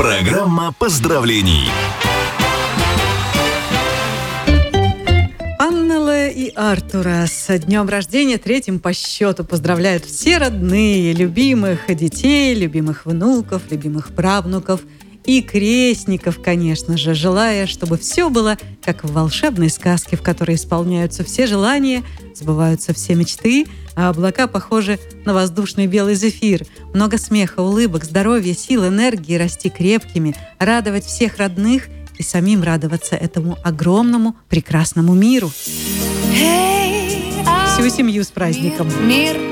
Программа поздравлений. Аннеле и Артура с днем рождения, третьим по счету, поздравляют все родные, любимых детей, любимых внуков, любимых правнуков и крестников, конечно же, желая, чтобы все было как в волшебной сказке, в которой исполняются все желания, сбываются все мечты, а облака похожи на воздушный белый зефир. Много смеха, улыбок, здоровья, сил, энергии, расти крепкими, радовать всех родных и самим радоваться этому огромному, прекрасному миру. Всю семью с праздником!